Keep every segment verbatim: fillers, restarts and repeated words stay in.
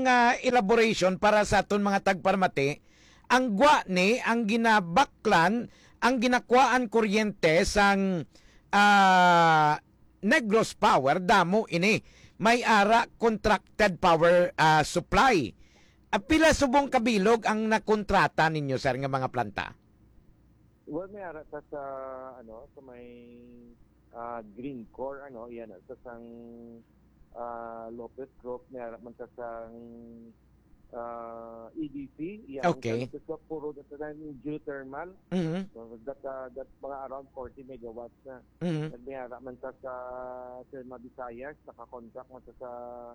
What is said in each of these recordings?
uh, elaboration para sa aton mga tagparmati, ang gwa ni, ang ginabaklan, ang ginakuaan kuryente sang uh, Negros Power, damo ini, may ara contracted power uh, supply. Uh, pila subong kabilog ang nakontrata ninyo, sir, nga mga planta? Well, may ara sa, sa ano, sa may uh, Green Core, ano, yan, sa sang uh, Lopez Crop, may ara man sa sang uh, E D C, yan, okay. Sa Lopez Crop, puro na sa geothermal, Mm-hmm. so that, uh, that mga around forty megawatts na. Mm-hmm. May ara man sa sa Terma Visayas, nakakontract man sa sa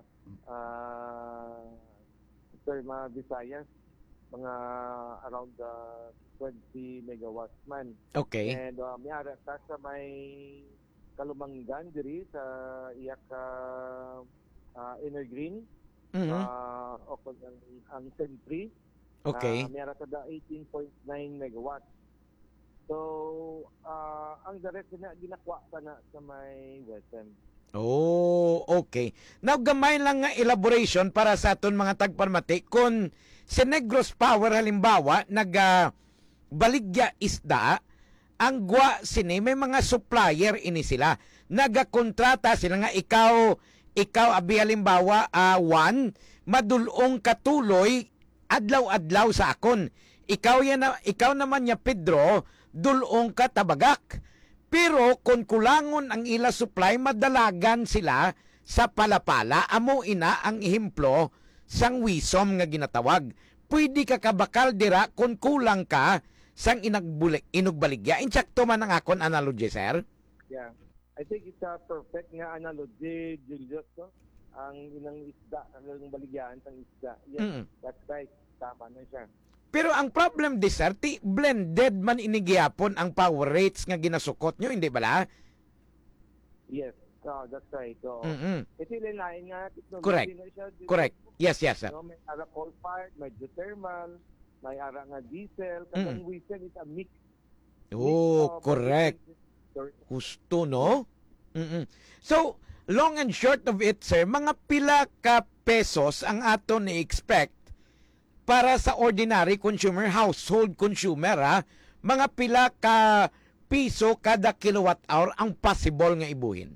uh, Terma Visayas, mga around uh, twenty megawatts man. Okay. And uh, may ara ta sa may Kalumanggan diri sa iyak uh, uh, Inner Green, Mm-hmm. uh, o ang, ang Sentry. Okay. Uh, may ara ta da eighteen point nine megawatts. So, uh, ang direct na ginakwa pa na sa may Western. Oh, okay. Now, gamay lang nga elaboration para sa aton mga tagparmati kung si Negros Power halimbawa nag uh, baligya isda, ang gwa sini may mga supplier ini sila. Nagakontrata sila nga ikaw ikaw abi halimbawa uh, one madulong katuloy adlaw-adlaw sa akon. Ikaw yan na, ikaw naman niya Pedro dulong ka tabagak. Pero kung kulangon ang ila supply, madalagan sila sa palapala. Amo ina ang ehemplo sang wisom nga ginatawag. Pwede ka kabakal dira kung kulang ka sang inagbulik, inugbaligya. Insakto man ang akon analogy, sir? Yeah. I think it's a perfect nga analogy, Julius, no? Ang inang isda, ang baligyan ng isda. Yes, mm. That's right. Tama na siya. Pero ang problem di sir, ti blended man inigyapon ang power rates nga ginasukot nyo, hindi bala? Yes, oh, that's right. So, mm-hmm. Ito yung line nga. Correct. Siya, Correct. Yes, yes, sir. No, may ara coal-fired, may geothermal, may ara nga diesel. Kasi mm-hmm. Diesel is a mix. Oh, mix correct. Gusto, no? Mm-hmm. So, long and short of it, sir, mga pila ka pesos ang ato ni-expect para sa ordinary consumer, household consumer, ha? Mga pila ka piso kada kilowatt hour ang possible nga ibuhin?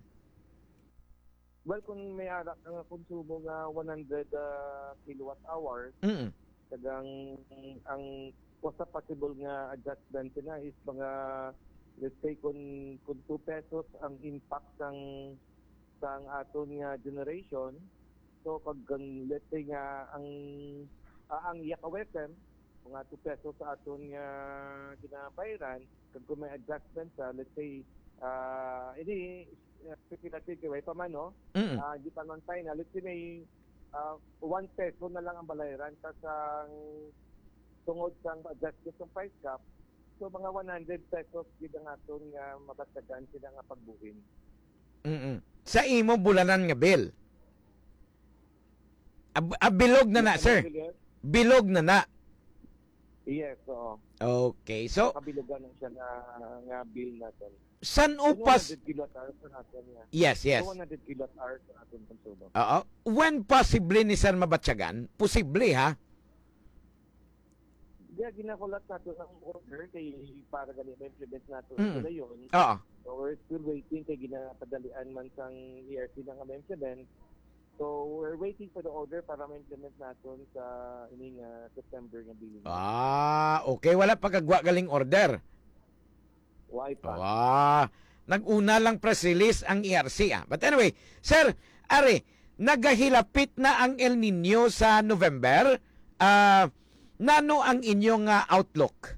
Well, kung may arak nga konsumo nga one hundred uh, kilowatt hours, mm-hmm. tagang ang kosa possible nga adjustment na is mga, let's say, kung, kung two pesos ang impact ng sang aton nga generation, so pag let's say nga ang Uh, ang iyak awesome, mga two pesos sa aton nga ginabayaran, kung may adjustment sa, let's say, uh, ini, uh, speculative kaway pa man, no? Mm-hmm. Uh, di pa man tayo na, let's say may uh, one peso na lang ang balayaran sa sang tungod sang adjustment ng price cap, so mga one hundred pesos gid ang aton nga mabatagan sila nga pagbuhin. Mm-hmm. Sa imo bulanan nga bill? Ab- abilog na na, sir? Bilog na na. Yes, oo. Okay, so kabilogan na siya na nga bill natin. San upas? one hundred kilowatt hours sa natin yan. Yes, yes. one hundred kilowatt hours sa ating konsumo. Oo. When possibly ni sir mabatyagan? Posible, ha? Kaya ginakulat natin ang order kay para ganito implement natin mm. sila yun. Oo. So we're still waiting kay ginapadalian man sang E R C ng implement. So, we're waiting for the order para ma-implement natin sa ining uh, September nga billing. Ah, okay. Wala pagkagwa galing order. Why pa? Ah, nag-una lang press release ang E R C. Ah. But anyway, sir, are, nagahilapit na ang El Nino sa November. Ah, nano ang inyong uh, outlook?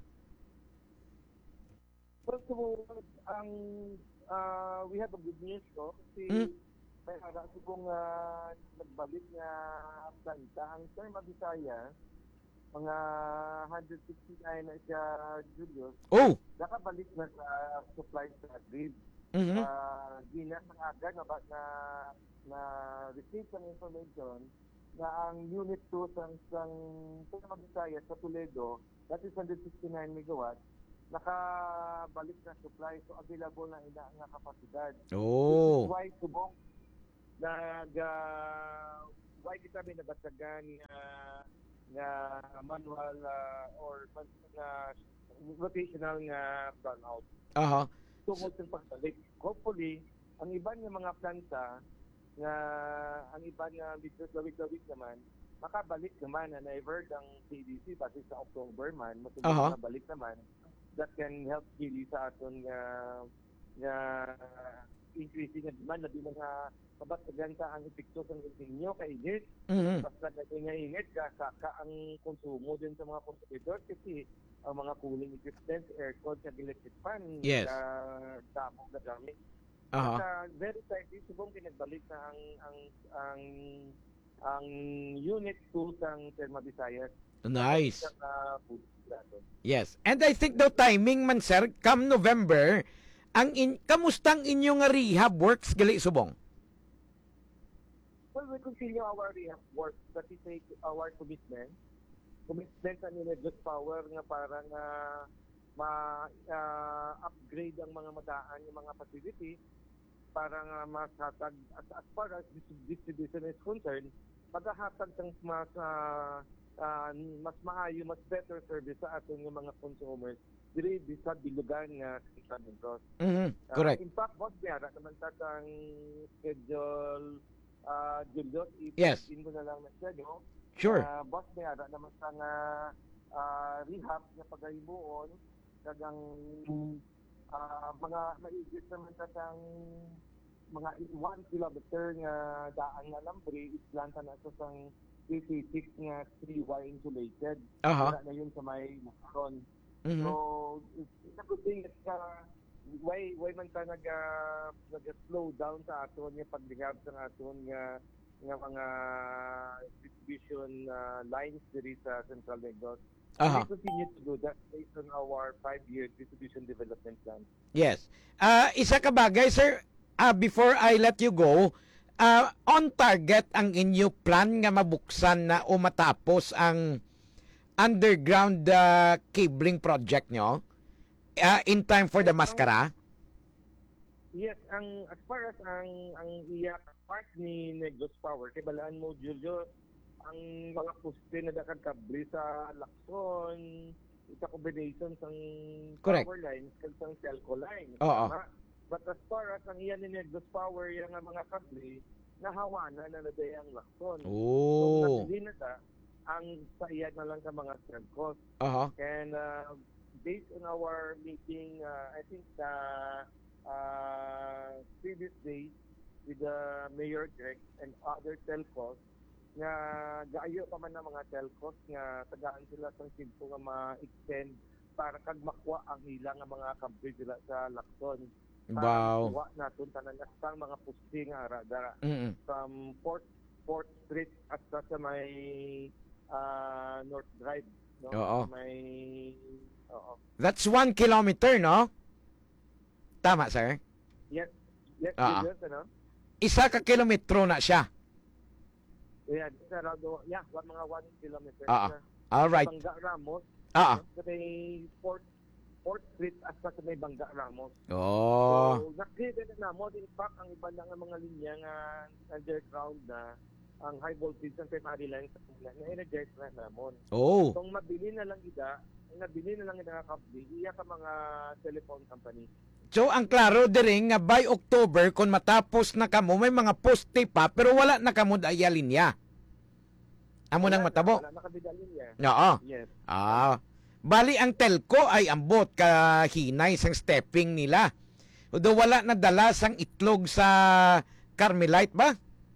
First of all, ang, uh, we have a good news, no? Kasi, hmm? may hara kung uh, nagbalik nga planta ang Terma Visayas, mga one hundred sixty-nine na siya, Julius. Oh! Nakabalik na sa supply sa grid. Mm-hmm. Uh, gina ng aga na ba na, na receive ng information na ang unit two sang sang Terma Visayas sa Toledo, that is one hundred sixty-nine megawatts, nakabalik na supply, so available na ina nga kapasidad. Oh! This is why subong nag uh, why kita may nabatagan nga nga manual ah, or man- nga rotational nga brownout. Aha. Tungkol sa pagbalik. Hopefully, ang iba nga mga planta nga ang iba nga medyo gawig-gawig naman, makabalik naman na na-evert ang C D C base sa October man, Aha. matulog na balik naman. That can help really sa aton nga nga increasing nga demand na di na nga mabatagan sa ang epekto sa ninyo kay init. Mhm. Basta na nga init ka, ka, ka ang konsumo din sa mga konsumidor kasi ang mga cooling equipment, aircon, at electric fan, Yes. uh, damog na gamit. Aha. At uh, very tightly, subong pinagbalik na ang ang ang ang unit two ng Terma Visayas. Nice. Sa uh, food natin. Yes. And I think the timing man, sir, come November, ang in, kamustang inyong rehab works gali subong? Well, we continue our rehab work. That is a, our commitment. Commitment sa Nilegos Power nga para nga ma-upgrade ang mga madaan, yung mga facility para nga mashatag as, as far as dis- distribution is concerned, paghahatag ng mas ah, ah, mas maayo, mas better service sa ating yung mga consumers diri sa bilugan nga sa Negros. Mhm. Ah, Correct. in fact, boss, biyara naman sa ang schedule uh, Julius, Yes. ipin mo na lang na schedule. Sure. Uh, boss, biyara naman sa nga ah, rehab na paghibuon kagang ah, mga maigit naman sa ang mga one kilometer nga daan nga lambre islanta na sa sang three six nga three Y insulated. Aha. Wala na yun sa may Macron. Mhm. So, it's, it's a good thing that uh, why, why man ta nag, uh, nag-slow down sa aton nga paglingab sa aton nga nga mga distribution uh, lines diri sa Central Negros. Aha. We continue to do that based on our five-year distribution development plan. Yes. Ah, isa ka bagay, sir, ah, before I let you go, ah, on target ang inyo plan nga mabuksan na o matapos ang underground ah, cabling project nyo ah, in time for the Mascara? Yes, ang as far as ang ang iya part ni Negros Power, kay balaan mo Julio, ang mga poste na dakan kabli sa Lacson, sa combination sang Correct. power lines kag sang telco line. Oo. Tama? But as far as ang iya ni Negros Power, yung nga mga kabli, nahawanan na na day ang Lacson. So, Oh. napili na ta, ang sa iya na lang sa mga telcos. Aha. And uh, based on our meeting, uh, I think the uh, previous days with the Mayor Greg and other telcos, nga gaayo pa man ng mga telcos nga tagaan sila sa simpo nga ma-extend para kag makuha ang ilang nga mga coverage nila sa Lacson. Wow. Para natin tanan ang mga poste nga ara-dara Mm-mm. from Port Port Street at sa may ah, North Drive, no? Oo. Sa may oo. That's one kilometer, no? Tama, sir? Yes, yes, Ah. yes, ano? Isa ka kilometro na siya. Yeah, it's around, the- yeah, one, mga one kilometer. Ah, sa Alright. Bangga Ramos, Ah. no? Sa may Port Port Street at sa may Bangga Ramos. Oh. So, nakikita na mo, in fact, ang iba na nga mga linya nga underground na ang high voltage ng primary lines na na-energize na namon. Oh. Kung mabili na lang ida, ang nabili na lang ida nga kabli, iya ka mga telephone company. So ang klaro diri nga by October kung matapos na kamo may mga poste pa pero wala na kamo daya linya. Amo nang Wala na, matabo. Wala nakabidalin niya. Oo. Yes. Ah. Bali ang telco ay ambot ka hinay sang stepping nila. Do wala na dala sang itlog sa Carmelite ba?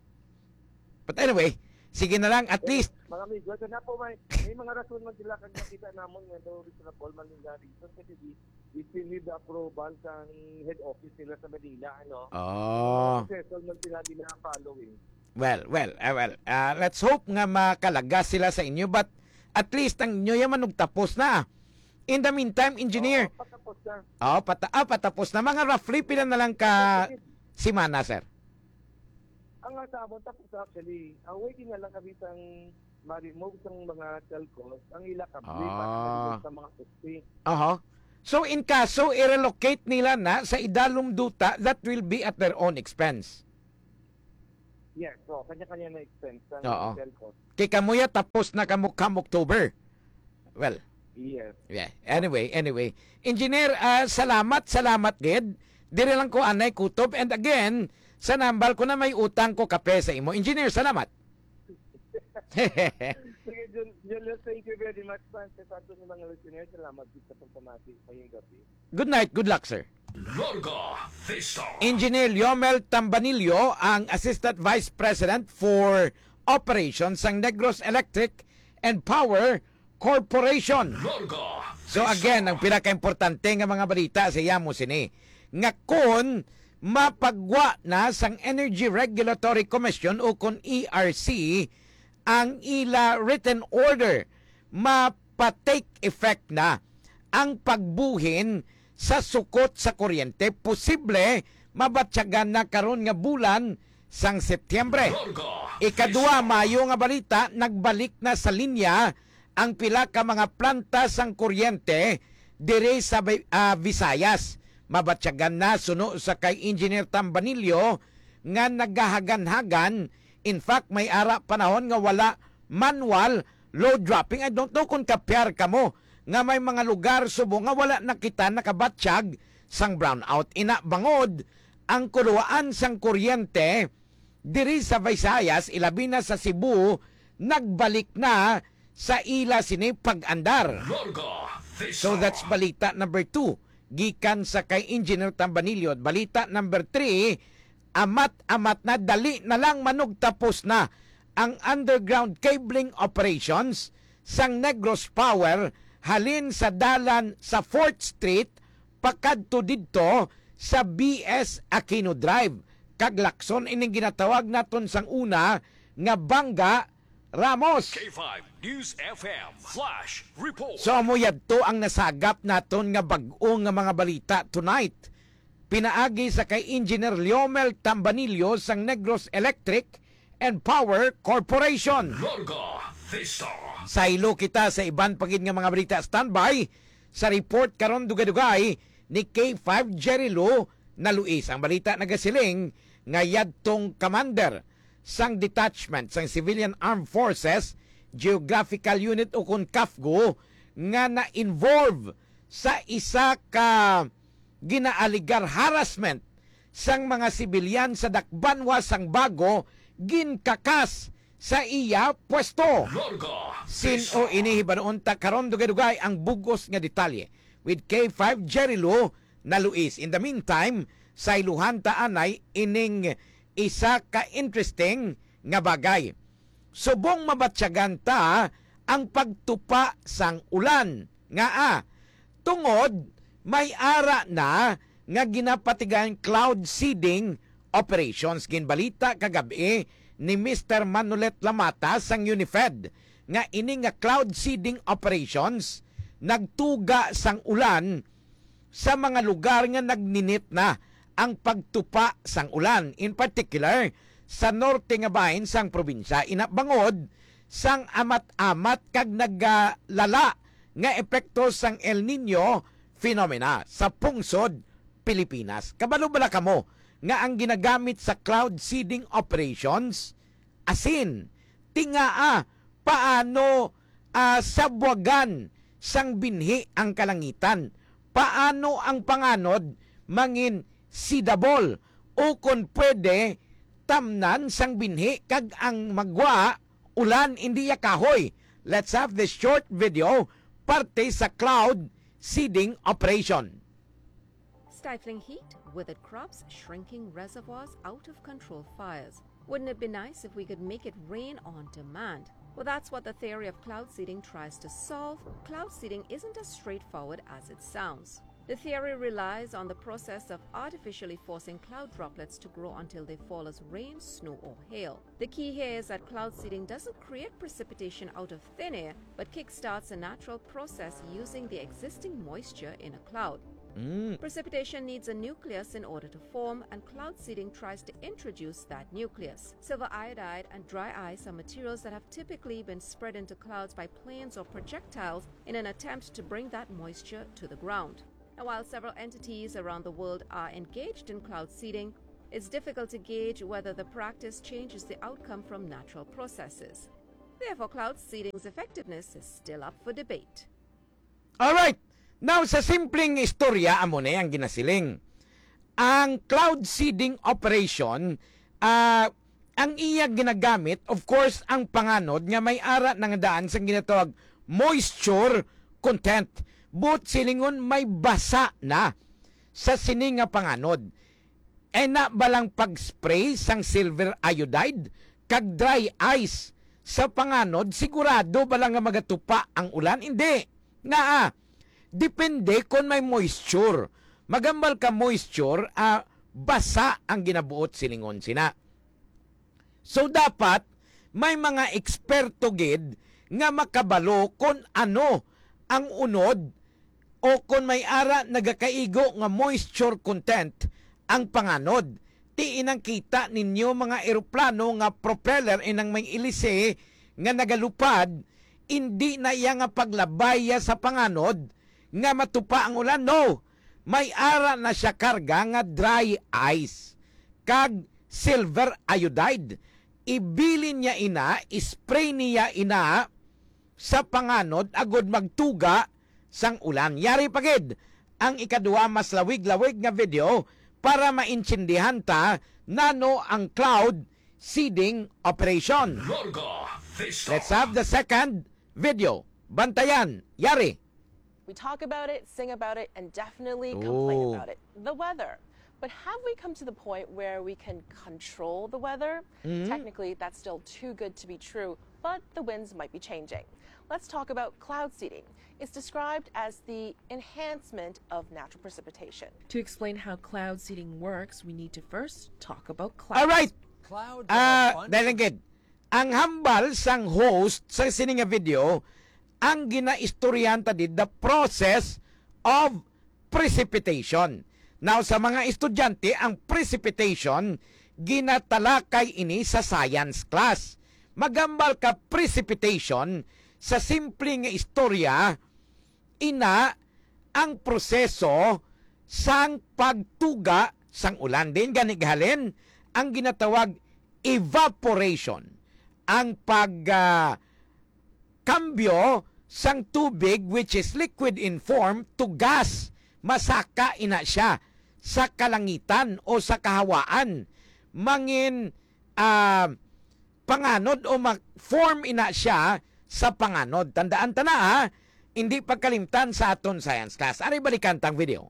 But anyway, sige na lang at least. Mga amigo, ito na po may, may mga rason man sila kung nakita namon nga daw reasonable man nila reason kasi di, di still need the approval sa head office nila sa Manila, ano? Oh. Successful man sila di na following. Well, well, uh, well. Uh, let's hope nga makalagas sila sa inyo but at least ang inyo yaman og tapos na. In the meantime, engineer. Oo, patapos na. Oh, pata ah, patapos na mga roughly pila na lang ka simana, sir. Ang nga sa amon tapos actually, ang waiting na lang kami sang ma-remove sang mga telcos, ang ila kabli Ah. para sa mga poste. Aha. So in kaso i-relocate nila na sa Idalum Duta, that will be at their own expense. Yes, so kanya-kanya na expense ang Oo. cell cost. Kay kamuya tapos na kamukam October. Well, Yes. yeah. Anyway, anyway. Engineer, ah, salamat, salamat gid. Dire lang ko anay kutob. And again, sa nambal ko na may utang ko kape sa imo. Engineer, salamat. Sige, Jul- Julius, thank you very much, man. Sa ato ng mga listeners, salamat din sa pagpamati ngayong gabi. Good night, good luck, sir. Larga Vista. Engineer Liomel Tambanillo, ang Assistant Vice President for Operations ng Negros Electric and Power Corporation. Larga So again, ang pinaka-importante nga mga balita sa iyamo sini nga kun mapagwa na sang Energy Regulatory Commission o kun E R C ang ila written order, mapa-take effect na ang pagbuhin sa sukot sa kuryente. Posible mabatyagan na karon nga bulan sang Setyembre. Larga Ikadua, Mayo nga balita, nagbalik na sa linya ang pila ka mga planta sang kuryente dire sa uh, Visayas. Mabatyagan na suno sa kay Engineer Tambanillo nga nagahagan-hagan. In fact, may ara panahon nga wala manual load dropping. I don't know kung kapyar ka mo nga may mga lugar subo nga wala nakita nakabatsyag sang brownout. Ina bangod ang kuluwaan sang kuryente diri sa Visayas, ilabi na sa Cebu, nagbalik na sa ila sini pag-andar. Larga Vista. So that's balita number two. Gikan sa kay Engineer Tambanillo. Balita number three, amat-amat na dali na lang manog tapos na ang underground cabling operations sang Negros Power halin sa dalan sa fourth Street pakadto didto sa B S Aquino Drive. Kaglakson ining ginatawag naton sang una nga Bangga Ramos. K five News F M Flash Report. So amuyad to ang nasagap naton nga bag-o nga mga balita tonight. Pinaagi sa kay Engineer Liomel Tambanillo sang Negros Electric and Power Corporation. Larga Vista. Saylo kita sa iban pagid nga mga balita. Standby sa report karon dugay-dugay ni K five Jerry Lu na Luis. Ang balita nagasiling nga yadtong commander sang detachment sang Civilian Armed Forces Geographical Unit o kun C A F G O nga na-involve sa isa ka ginaaligar harassment sang mga sibilyan sa Dakbanwa sang Bago ginkakas sa iya pwesto. Larga Sin Vista. o inihibanon ta karon dugay-dugay ang bugos nga detalye with K five Jerry Lu na Luis. In the meantime, sa iluhan taanay ining isa ka interesting nga bagay. Subong mabatyagan ta ang pagtupa sang ulan nga ah, tungod may ara na nga ginapatigan cloud seeding operations. Ginbalita kagabi ni Mister Manolet Lamata sang Unifed nga ini nga cloud seeding operations nagtuga sang ulan sa mga lugar nga nagninit na ang pagtupa sang ulan. In particular, sa norte nga bahin sang probinsya, inabangod sang amat-amat kag nagalala nga epekto sang El Nino phenomena sa pungsod Pilipinas. Kabalo bala kamo nga ang ginagamit sa cloud seeding operations asin tingaa paano uh, sabwagan sang binhi ang kalangitan, paano ang panganod mangin sidabol o kung pwede tamnan sang binhi kag ang magwa ulan hindi ya kahoy. Let's have this short video parte sa cloud seeding operation. Stifling heat, withered crops, shrinking reservoirs, out of control fires. Wouldn't it be nice if we could make it rain on demand? Well, that's what the theory of cloud seeding tries to solve. Cloud seeding isn't as straightforward as it sounds. The theory relies on the process of artificially forcing cloud droplets to grow until they fall as rain, snow, or hail. The key here is that cloud seeding doesn't create precipitation out of thin air, but kickstarts a natural process using the existing moisture in a cloud. Mm. Precipitation needs a nucleus in order to form, and cloud seeding tries to introduce that nucleus. Silver iodide and dry ice are materials that have typically been spread into clouds by planes or projectiles in an attempt to bring that moisture to the ground. Now, while several entities around the world are engaged in cloud seeding, it's difficult to gauge whether the practice changes the outcome from natural processes. Therefore, cloud seeding's effectiveness is still up for debate. Alright, now sa simpleng istorya, amo na ang ginasiling. Ang cloud seeding operation, ah, ang iya ginagamit, of course, ang panganod nga may ara ng daan sa ginatawag moisture content. But silingon may basa na sa sining nga panganod. E na balang pag-spray sang silver iodide kag dry ice sa panganod, sigurado balang nga magatupa ang ulan? Hindi. Naa, depende kung may moisture. Magambal ka moisture, ah, basa ang ginabuot silingon sina. So dapat may mga eksperto gid nga makabalo kung ano ang unod o kung may ara nagakaigo nga moisture content ang panganod. Ti inang kita ninyo mga eroplano nga propeller inang may ilise nga nagalupad, hindi na iya nga paglabaya sa panganod nga matupa ang ulan. No, may ara na siya karga nga dry ice kag silver iodide. Ibilin niya ina, spray niya ina sa panganod agod magtuga sang ulan. Yari pagid ang ikaduha mas lawig-lawig nga video para maintindihan ta nano ang cloud seeding operation. Larga Vista. Let's have the second video. Bantayan, Yari. We talk about it, sing about it, and definitely Ooh. complain about it. The weather. But have we come to the point where we can control the weather? Technically, that's still too good to be true, but the winds might be changing. Let's talk about cloud seeding. It's described as the enhancement of natural precipitation. To explain how cloud seeding works, we need to first talk about clouds. Alright, Clouds ah, are a bunch dahil gid, ang hambal sang host sa sining nga video, ang ginaistoryanta did the process of precipitation. Now, sa mga estudyante, ang precipitation, ginatalakay ini sa science class. Magambal ka precipitation, sa simpleng nga istorya, ina ang proseso sang pagtuga sang ulan. Din ganigalin, ang ginatawag evaporation. Ang pag uh, kambyo sang tubig which is liquid in form to gas. Masaka ina siya sa kalangitan o sa kahawaan. Mangin uh, panganod o mag-form ina siya sa panganod. Tandaan ta na ha, hindi pagkalimtan sa aton science class. Ari balikan tang video.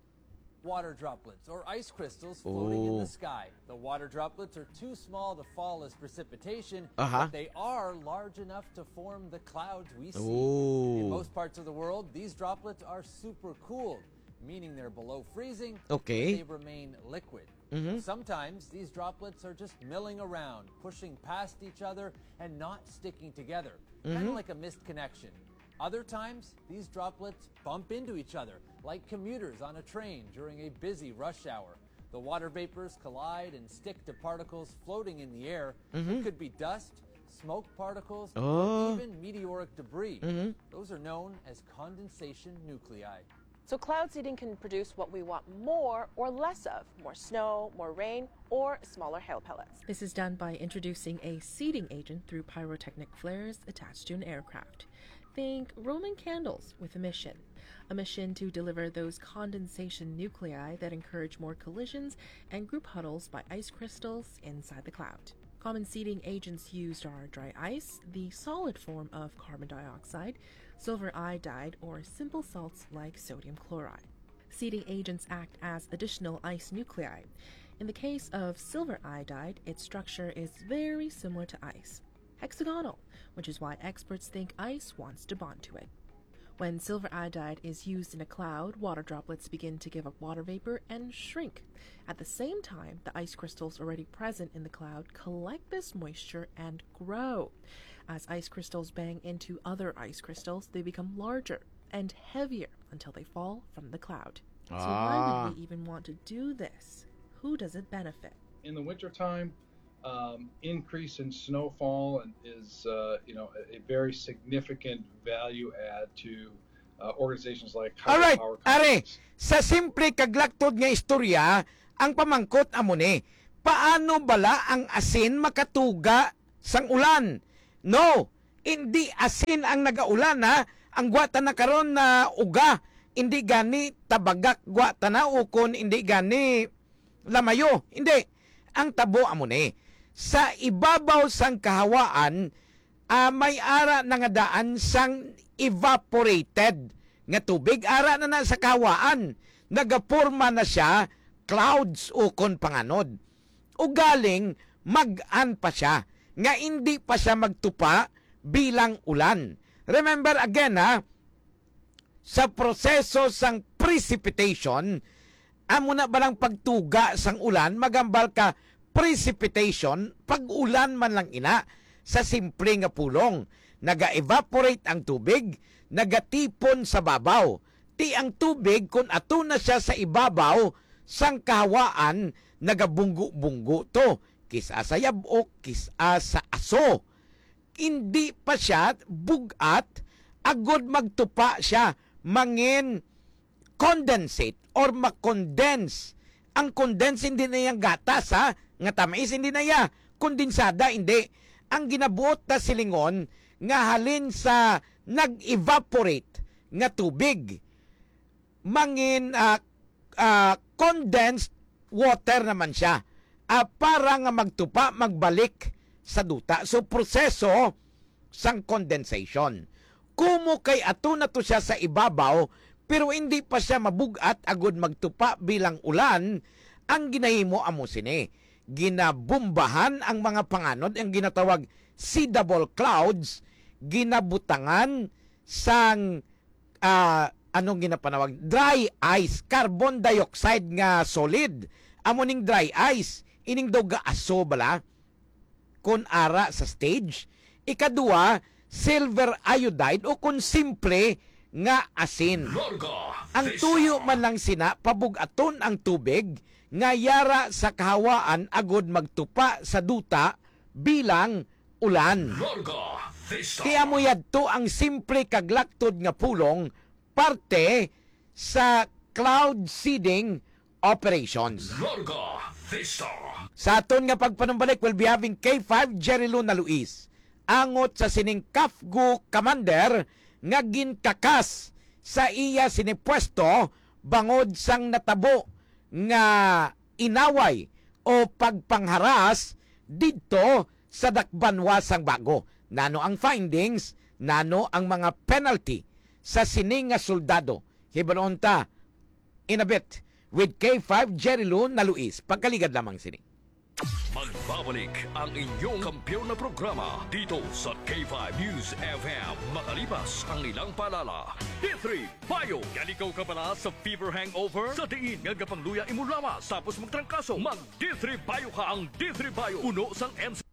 water droplets or ice crystals floating in Ooh. the sky. The water droplets are too small to fall as precipitation, Uh-huh. but they are large enough to form the clouds we see. Ooh. In most parts of the world, these droplets are super cooled, meaning they're below freezing, Okay. but they remain liquid. Mhm. Sometimes these droplets are just milling around, pushing past each other and not sticking together, kind of like a missed connection. Other times, these droplets bump into each other, like commuters on a train during a busy rush hour. The water vapors collide and stick to particles floating in the air. It could be dust, smoke particles, Oh. or even meteoric debris. Those are known as condensation nuclei. So cloud seeding can produce what we want more or less of, more snow, more rain, or smaller hail pellets. This is done by introducing a seeding agent through pyrotechnic flares attached to an aircraft. Think Roman candles with a mission. A mission to deliver those condensation nuclei that encourage more collisions and group huddles by ice crystals inside the cloud. Common seeding agents used are dry ice, the solid form of carbon dioxide, silver iodide, or simple salts like sodium chloride. Seeding agents act as additional ice nuclei. In the case of silver iodide, its structure is very similar to ice. Hexagonal, which is why experts think ice wants to bond to it. When silver iodide is used in a cloud, water droplets begin to give up water vapor and shrink. At the same time, the ice crystals already present in the cloud collect this moisture and grow. As ice crystals bang into other ice crystals, they become larger and heavier until they fall from the cloud. So why Ah. would we even want to do this? Who does it benefit? In the wintertime, um, increase in snowfall and is uh, you know a, a very significant value add to uh, organizations like Alright, hydropower are, companies. sa simple kaglaktod nga istorya, Ang pamangkot amo ni, paano bala ang asin makatuga sang ulan? No, hindi asin ang nagaulan ha. Ang gwata na karon na uga, hindi gani tabagak gwata na ukon, hindi gani lamayo. Hindi. Ang tabo amo ni, sa ibabaw sang kahawaan, uh, may ara na nga daan sang evaporated nga tubig. Ara na na sa kahawaan. Nagaporma na siya clouds ukon panganod. O galing mag-an pa siya nga hindi pa siya magtupa bilang ulan. Remember again ha, sa proseso sang precipitation, amo na balang pagtuga sang ulan, magambal ka precipitation, pag-ulan man lang ina, sa simple nga pulong. Naga-evaporate ang tubig, nagatipon sa babaw. Ti ang tubig, kung ato na siya sa ibabaw, sang kahawaan, nagabunggo-bunggo to. Kisa sa yabok, kisa sa aso. Hindi pa siya bugat, agod magtupa siya, mangin condensate or makondense. Ang condense hindi na yung gatas ha, nga tamis hindi na ya, kondensada hindi. Ang ginabuot na silingon, nga halin sa nag-evaporate nga tubig. Mangin uh, uh, condensed water naman siya. Uh, para nga magtupa, magbalik sa duta. So, proseso sang condensation. Kumo kay ato na to siya sa ibabaw, pero hindi pa siya mabugat agod magtupa bilang ulan, ang ginahimo amo sini. Ginabumbahan ang mga panganod, ang ginatawag seedable clouds, ginabutangan sang uh, anong ginapanawag? Dry ice, carbon dioxide nga solid. Amo ning dry ice, ining daw gaaso bala kun ara sa stage. Ikadua, silver iodide o kun simple nga asin. Ang tuyo man lang sina, pabugaton ang tubig nga yara sa kahawaan agod magtupa sa duta bilang ulan. Kaya mo yadto ang simple kaglaktod nga pulong parte sa cloud seeding operations. Sa aton nga pagpanumbalik, we'll be having K five Jerry Luna Luis. Angot sa sining Kafgu Commander nga ginkakas sa iya sinipwesto bangod sang natabo nga inaway o pagpangharas dito sa dakbanwa sang bago. Nano ang findings, nano ang mga penalty sa sining nga soldado. Hibalonta in a bit with K five Jerry Luna Luis. Pagkaligad lamang sini. Magbabalik ang inyong kampiyon na programa dito sa K five News F M makalipas ang ilang paalala. D three Bayo. Galikaw ka pala sa fever hangover? Sa diin nga gapangluya imulawas tapos magtrangkaso. Mag D three Bayo ka ang D three Bayo. Uno sang M C